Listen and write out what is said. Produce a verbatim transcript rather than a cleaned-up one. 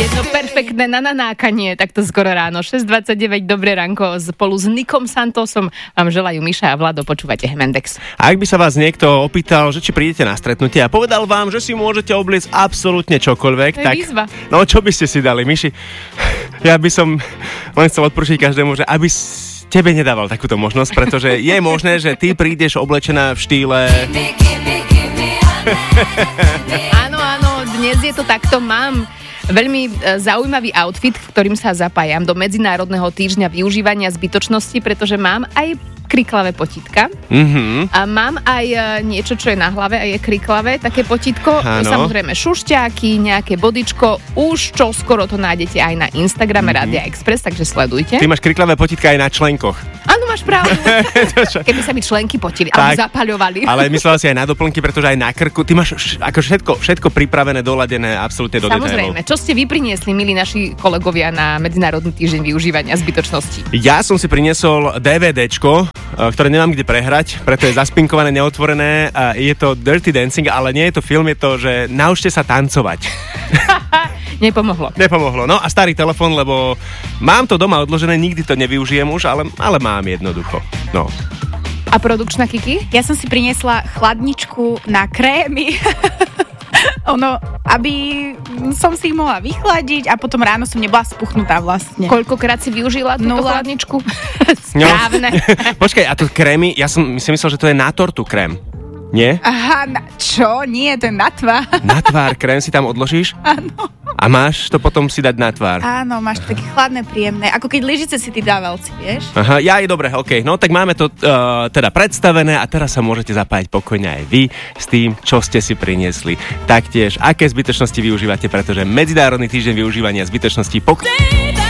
Jedno perfektné nananákanie, takto skoro ráno. šesť dvadsaťdeväť, dobré ránko. Spolu s Nikom Santosom vám želajú Miša a Vlado, počúvate Hemendex. A ak by sa vás niekto opýtal, že či prídete na stretnutie a povedal vám, že si môžete obliecť absolútne čokoľvek, to je tak výzva. No čo by ste si dali, Miši? Ja by som len chcel odporúčiť každému, že aby s- tebe nedával takúto možnosť, pretože je možné, že ty prídeš oblečená v štýle... Áno, áno, dnes je to takto, mám veľmi e, zaujímavý outfit, ktorým sa zapájam do Medzinárodného týždňa využívania zbytočnosti, pretože mám aj kriklavé potítka. Mhm. A mám aj e, niečo, čo je na hlave a je kriklavé, také potítko. Áno. Samozrejme šušťáky, nejaké bodičko. Už čo skoro to nájdete aj na Instagrame mm-hmm. Rádia Express, takže sledujte. Ty máš kriklavé potítka aj na členkoch. Áno, máš pravdu. Keby sa mi členky potili, alebo zapaľovali. Ale myslela si aj na doplnky, pretože aj na krku. Ty máš š- ako všetko, všetko pripravené, doladené absolútne do detailov. Samozrejme. Čo ste vy priniesli, milí naši kolegovia, na Medzinárodný týždeň využívania zbytočnosti? Ja som si priniesol DVDčko, ktoré nemám kde prehrať, preto je zaspinkované, neotvorené. Je to Dirty Dancing, ale nie je to film, je to, že naučte sa tancovať. Nepomohlo. Nepomohlo. No a starý telefon, lebo mám to doma odložené, nikdy to nevyužijem už, ale, ale mám jednoducho. No. A produkčná Kiki? Ja som si priniesla chladničku na krémy. Ono, aby som si ich mohla vychladiť a potom ráno som nebola spuchnutá vlastne. Koľkokrát si využila túto Nula. chladničku? Správne. No. Počkaj, a to krémy, ja som si myslel, že to je na tortu krém. Nie? Aha, na, čo? Nie, to je na tvár. Na tvár krém si tam odložíš? Áno. A máš to potom si dať na tvár? Áno, máš to také chladné, príjemné. Ako keď lyžice si ty dávalci, vieš? Aha, ja je dobre, okej. Okay. No tak máme to uh, teda predstavené a teraz sa môžete zapájať pokojne aj vy s tým, čo ste si priniesli. Taktiež, aké zbytočnosti využívate, pretože Medzinárodný týždeň využívania zbytočností pok-